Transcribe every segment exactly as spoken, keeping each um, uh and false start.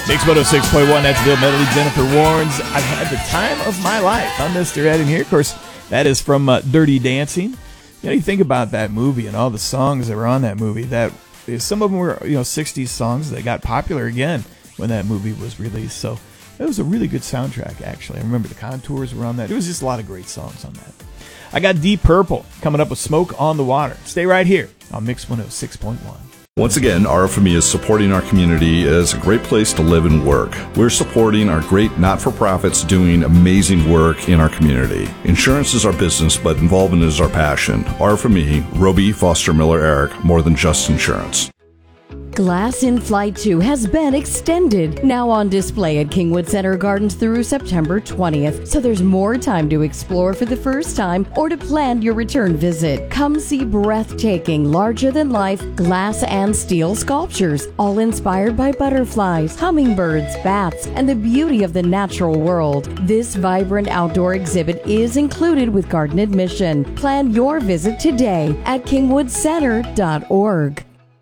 Mix one oh six point one, that's Bill Medley, Jennifer Warnes. I've had the time of my life on Mister Ed in here. Of course, that is from uh, Dirty Dancing. You know, you think about that movie and all the songs that were on that movie. That some of them were, you know, sixties songs that got popular again when that movie was released. So it was a really good soundtrack, actually. I remember the Contours were on that. There was just a lot of great songs on that. I got Deep Purple coming up with Smoke on the Water. Stay right here on Mix one oh six point one. Once again, R F M E is supporting our community as a great place to live and work. We're supporting our great not-for-profits doing amazing work in our community. Insurance is our business, but involvement is our passion. R F M E, Roby, Foster, Miller, Eric, more than just insurance. Glass in Flight two has been extended, now on display at Kingwood Center Gardens through September twentieth, so there's more time to explore for the first time or to plan your return visit. Come see breathtaking, larger-than-life glass and steel sculptures, all inspired by butterflies, hummingbirds, bats, and the beauty of the natural world. This vibrant outdoor exhibit is included with garden admission. Plan your visit today at kingwood center dot org.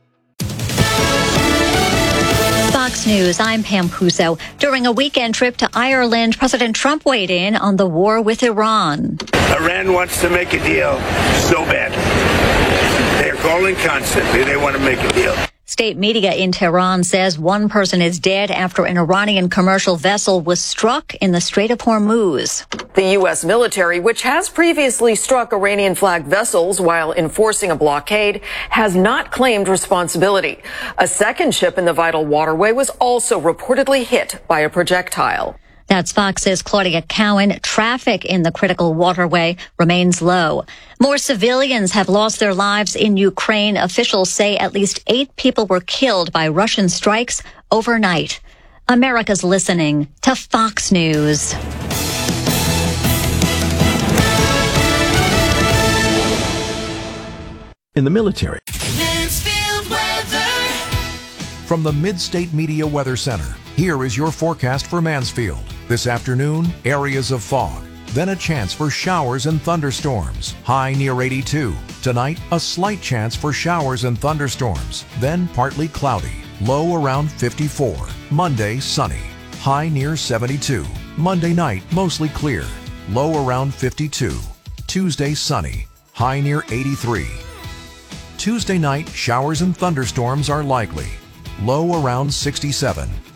Fox News, I'm Pam Puso. During a weekend trip to Ireland, President Trump weighed in on the war with Iran. Iran wants to make a deal so bad. They're calling constantly. They want to make a deal. State media in Tehran says one person is dead after an Iranian commercial vessel was struck in the Strait of Hormuz. The U S military, which has previously struck Iranian-flagged vessels while enforcing a blockade, has not claimed responsibility. A second ship in the vital waterway was also reportedly hit by a projectile. That's Fox's Claudia Cowan. Traffic in the critical waterway remains low. More civilians have lost their lives in Ukraine. Officials say at least eight people were killed by Russian strikes overnight. America's listening to Fox News. In the military. Mansfield weather. From the Mid-State Media Weather Center, here is your forecast for Mansfield. This afternoon, areas of fog. Then a chance for showers and thunderstorms. High near eighty-two. Tonight, a slight chance for showers and thunderstorms. Then partly cloudy. Low around fifty-four. Monday, sunny. High near seventy-two. Monday night, mostly clear. Low around fifty-two. Tuesday, sunny. High near eighty-three. Tuesday night, showers and thunderstorms are likely. Low around sixty-seven.